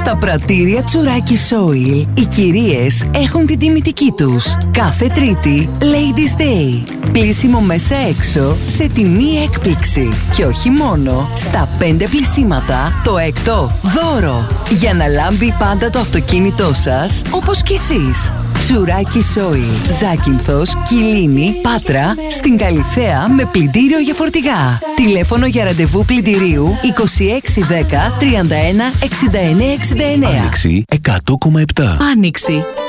Στα πρατήρια Τσουράκι Soil, οι κυρίες έχουν την τιμητική τους. Κάθε Τρίτη, Ladies Day. Πλύσιμο μέσα έξω σε τιμή έκπληξη. Και όχι μόνο, στα 5 πλυσίματα, το έκτο δώρο. Για να λάμπει πάντα το αυτοκίνητό σας, όπως κι εσείς. Τσουράκι Soil, Ζάκυνθος, Κιλίνη, Πάτρα, στην Καλιθέα με πλυντήριο για φορτηγά. Τηλέφωνο για ραντεβού πλυντηρίου 2610 31 69 69. Άνοιξη 100,7. Άνοιξη.